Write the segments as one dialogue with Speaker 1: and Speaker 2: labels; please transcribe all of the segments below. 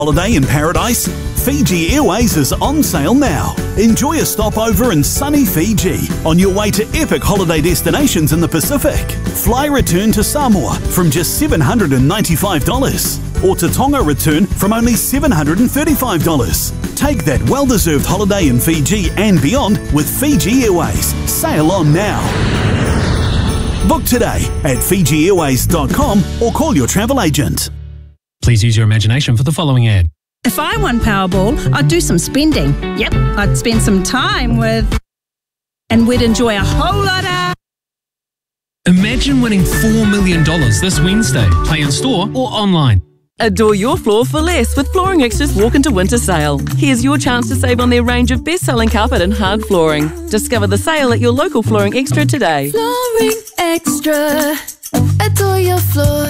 Speaker 1: Holiday in paradise? Fiji Airways is on sale now. Enjoy a stopover in sunny Fiji on your way to epic holiday destinations in the Pacific. Fly return to Samoa from just $795 or to Tonga return from only $735. Take that well-deserved holiday in Fiji and beyond with Fiji Airways. Sail on now. Book today at FijiAirways.com or call your travel agent.
Speaker 2: Please use your imagination for the following ad.
Speaker 3: If I won Powerball, I'd do some spending. Yep, I'd spend some time with... and we'd enjoy a whole lot of...
Speaker 2: Imagine winning $4 million this Wednesday. Play in store or online.
Speaker 4: Adore your floor for less with Flooring Extra's Walk into Winter sale. Here's your chance to save on their range of best-selling carpet and hard flooring. Discover the sale at your local Flooring Extra today.
Speaker 5: Flooring Extra. Adore your floor.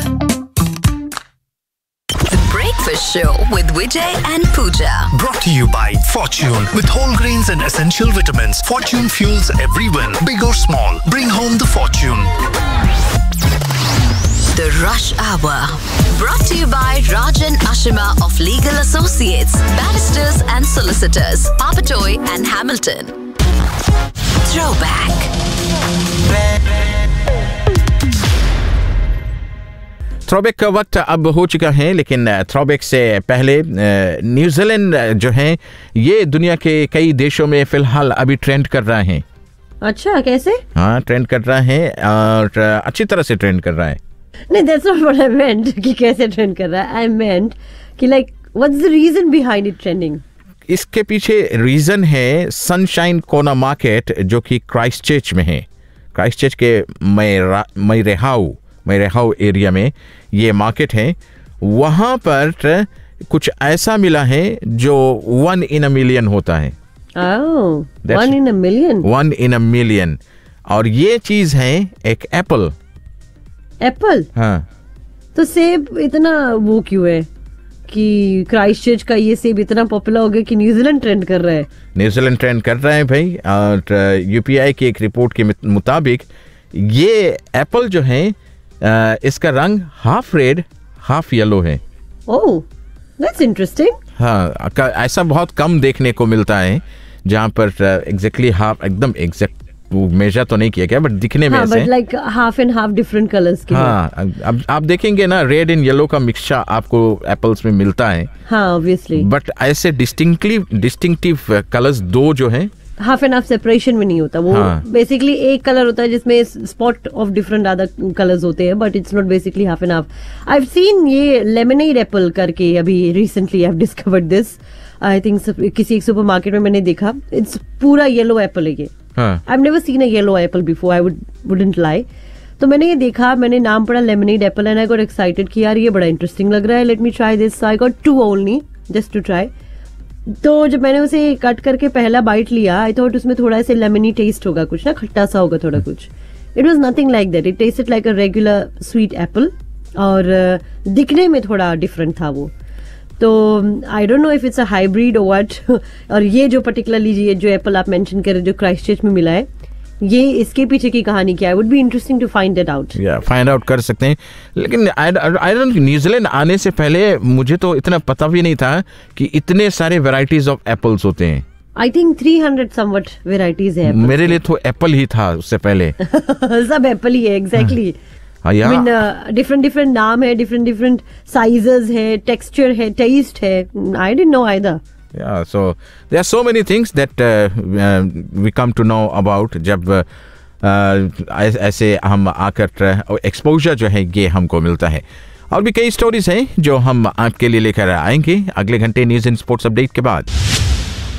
Speaker 6: The Breakfast Show with Vijay and Pooja.
Speaker 7: Brought to you by Fortune. With whole grains and essential vitamins, Fortune fuels every win. Big or small, bring home the fortune.
Speaker 6: The Rush Hour. Brought to you by Rajan Ashima of Legal Associates, Barristers and Solicitors, Papatoy and Hamilton. Throwback.
Speaker 8: Throwback का वक्त अब हो चुका है, लेकिन throwback से पहले New Zealand जो है ये दुनिया के कई देशों में फिलहाल अभी ट्रेंड कर रहा है।
Speaker 9: अच्छा, कैसे?
Speaker 8: हाँ, ट्रेंड कर रहा है और अच्छी तरह से ट्रेंड कर रहा है।
Speaker 9: नहीं, that's not what I meant कि कैसे ट्रेंड कर रहा है। I meant कि like what's the reason behind it trending?
Speaker 8: इसके पीछे रीजन है सनशाइन कोना मार्केट जो कि क्राइस्टचर्च में है। क्राइस्टचर्च के मैरेहाउ एरिया में ये मार्केट है। वहाँ पर कुछ ऐसा मिला है जो 1 in a million होता है।
Speaker 9: Oh, 1 in a million?
Speaker 8: 1 in a million। और ये चीज है एक एप्पल।
Speaker 9: एप्पल?
Speaker 8: हाँ।
Speaker 9: तो सेब इतना वो क्यों है कि क्राइस्टचर्च का ये सेब इतना पॉपुलर हो गया कि न्यूजीलैंड ट्रेंड कर रहा है?
Speaker 8: न्यूजीलैंड ट्रेंड कर रहा है भाई। और यूपीआई की एक रिपोर्ट के मुताबिक ये एप्पल जो है इसका रंग हाफ रेड हाफ येलो है।
Speaker 9: ओह, दैट्स इंटरेस्टिंग।
Speaker 8: हाँ, ऐसा बहुत कम देखने को मिलता है जहाँ पर एग्जैक्टली हाफ एकदम एग्जैक्ट मेजर तो नहीं किया गया, बट दिखने में ऐसे
Speaker 9: like half and half different colours के।
Speaker 8: हाँ, अब आप देखेंगे ना रेड एंड येलो का मिक्सचर आपको एप्पल्स में मिलता है।
Speaker 9: हाँ, ऑब्वियसली। बट
Speaker 8: ऐसे डिस्टिंक्टिव कलर्स दो जो है
Speaker 9: हाफ एंड हाफ सेपरेशन में नहीं होता वो। बेसिकली एक कलर होता है जिसमें spot of different other colours होते हैं, but it's not basically half and half. I have seen ये लेमनेड एप्पल करके अभी recently I have discovered this. I think किसी एक सुपरमार्केट में मैंने देखा। इट्स पूरा येलो एप्पल है ये। I have never seen a yellow Apple before, I wouldn't लाई। तो मैंने ये देखा, मैंने नाम पढ़ा lemonade Apple and I got excited कि यार ये बड़ा इंटरेस्टिंग लग रहा है, let me try this. So I got 2 only just to try. तो जब मैंने उसे कट करके पहला बाइट लिया, आई थॉट उसमें थोड़ा ऐसे लेमनी टेस्ट होगा, कुछ ना खट्टा सा होगा थोड़ा कुछ। It was nothing like that. It tested like a regular sweet Apple और दिखने में थोड़ा डिफरेंट था वो। तो I don't know if it's a hybrid और व्हाट। और ये जो पर्टिकुलरली ये जो एप्पल आप मेंशन कर रहे जो क्राइस्टचर्च में मिला है, ये इसके पीछे की कहानी क्या है? Would be interesting to find it out.
Speaker 8: Find out कर सकते हैं, लेकिन आई डोंट न्यूजीलैंड आने से पहले मुझे तो इतना पता भी नहीं था कि इतने सारे वैरायटीज ऑफ एप्पल्स होते हैं।
Speaker 9: आई थिंक 300 समवट वैरायटीज है। मेरे
Speaker 8: लिए तो एप्पल ही था उससे पहले।
Speaker 9: सब एप्पल ही है, एग्जैक्टली। डिफरेंट नाम है, डिफरेंट साइजेस है, टेक्सचर है, टेस्ट है। I didn't know either.
Speaker 8: Yeah, so there are so many things that we come to know about जब ऐसे हम आकर एक्सपोजर जो है ये हमको मिलता है। और भी कई स्टोरीज हैं जो हम आपके लिए लेकर आएंगे अगले घंटे न्यूज़ एंड स्पोर्ट्स अपडेट के बाद।